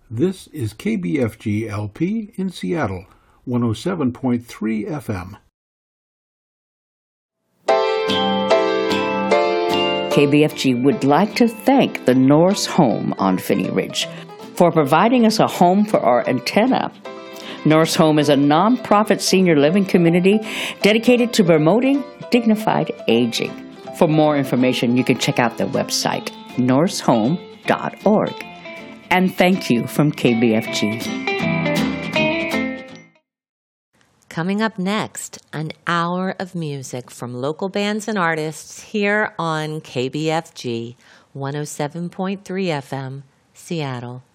This is KBFG LP in Seattle, 107.3 FM. KBFG would like to thank the Norse Home on Phinney Ridge for providing us a home for our antenna. Norse Home is a nonprofit senior living community dedicated to promoting dignified aging. For more information, you can check out their website, norsehome.org. And thank you from KBFG. Coming up next, an hour of music from local bands and artists here on KBFG 107.3 FM, Seattle.